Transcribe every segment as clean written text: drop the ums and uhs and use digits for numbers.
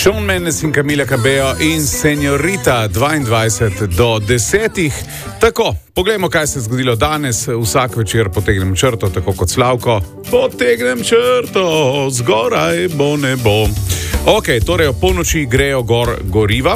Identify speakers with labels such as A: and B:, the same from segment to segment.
A: Shawn Mendes in Camila Cabello in Señorita 22 do 10. Tako, poglejmo, kaj se je zgodilo danes. Vsak večer potegnem črto, tako kot Slavko. Potegnem črto, zgoraj bo nebo. Ok, torej o polnoči grejo gor goriva.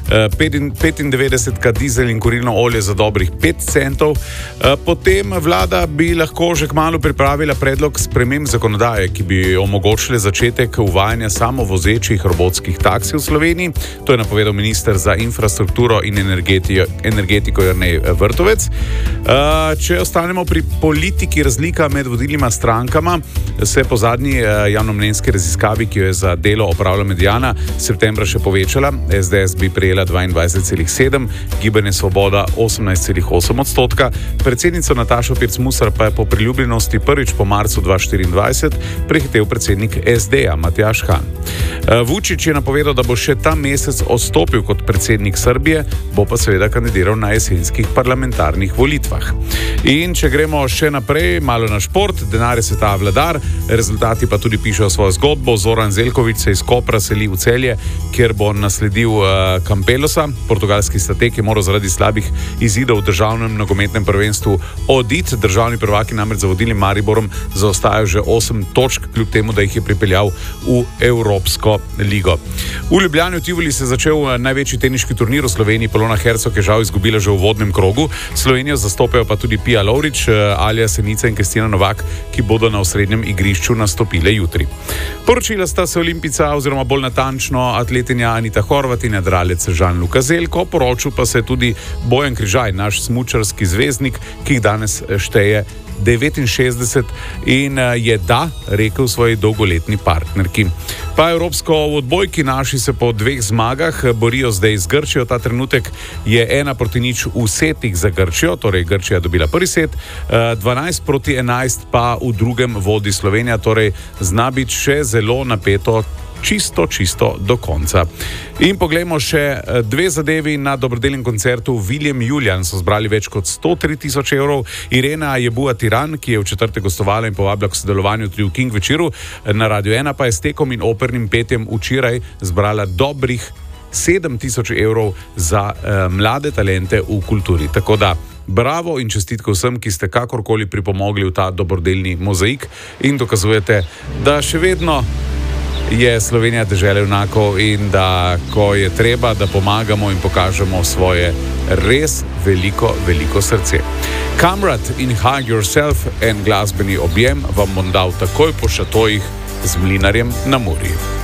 A: 95 dizel in kurilno olje za dobrih 5 centov. Potem vlada bi lahko že kmalu pripravila predlog sprememb zakonodaje, ki bi omogočile začetek uvajanja samovozečih robotskih taksi v Sloveniji. To je napovedal minister za infrastrukturo in energetiko Jernej Vrtovec. Če ostanemo pri politiki, razlika med vodilnima strankama se po zadnji javnomnenjski raziskavi, ki jo je za Delo opravila Mediana, septembra še povečala. SDS bi prejela 22,7, Gibanje Svoboda 18,8%. Predsednico Natašo Pirc Musar pa je po priljubljenosti prvič po marcu 2024 prehitel predsednik SD-ja Matjaž Han. Vučić je napovedal, da bo še ta mesec odstopil kot predsednik Srbije, bo pa seveda kandidiral na jesenskih parlamentarnih volitvah. In če gremo še naprej, malo na šport, denar je sveta vladar, rezultati pa tudi pišejo svojo zgodbo. Zoran Zeljković se iz Kopra seli v Celje, kjer bo nasledil Campelosa. Portugalski strateg je moral zaradi slabih izidov v državnem nogometnem prvenstvu oditi. Državni prvaki namreč za vodilnim Mariborom zaostajajo že 8 točk, kljub temu, da jih je pripeljal v Evropsko ligo. V Ljubljani v Tivoli se je začel največji teniški turnir v Sloveniji. Polona Hercog je žal izgubila že v uvodnem krogu. Slovenijo zastopajo pa tudi Pia Lovrič, Alja Senica in Kristina Novak, ki bodo na osrednjem igrišču nastopile jutri. Poročila sta se Olimpica, oziroma bolj natančno atletinja Anita Horvat in jadralec Žan-Luka Zelko. Poročil pa se je tudi Bojan Križaj, naš smučarski zvezdnik, ki jih danes šteje 69 in je da rekel svoji dolgoletni partnerki. Pa evropsko v odbojki, naši se po 2 zmagah borijo zdaj z Grčijo. Ta trenutek je 1-0 v setih za Grčijo, torej Grčija dobila prvi set, 12-11 pa v drugem vodi Slovenija, torej zna biti še zelo napeto čisto do konca. In poglejmo še 2 zadevi. Na dobrodelnem koncertu William Julian so zbrali več kot 103 tisoč evrov. Irena Jebua Tiran, ki je v četrtek gostovala in povabila k sodelovanju tudi v King večeru na Radio 1, pa je s tekom in opernim petjem včeraj zbrala dobrih 7 tisoč evrov za mlade talente v kulturi. Tako da bravo in čestitke vsem, ki ste kakorkoli pripomogli v ta dobrodelni mozaik in dokazujete, da še vedno je Slovenija dežela junakov in da, ko je treba, da pomagamo in pokažemo svoje res veliko srce. Kamrat in Hug Yourself, en glasbeni objem, vam bom dal takoj po šatojih z Mlinarjem na Muri.